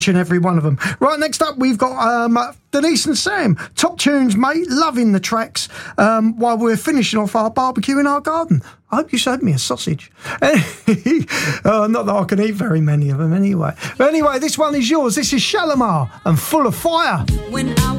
and every one of them. Right, next up we've got Denise and Sam. Top tunes, mate. Loving the tracks while we're finishing off our barbecue in our garden. I hope you showed me a sausage. Not that I can eat very many of them anyway. But anyway, this one is yours. This is Shalimar and Full of Fire. When I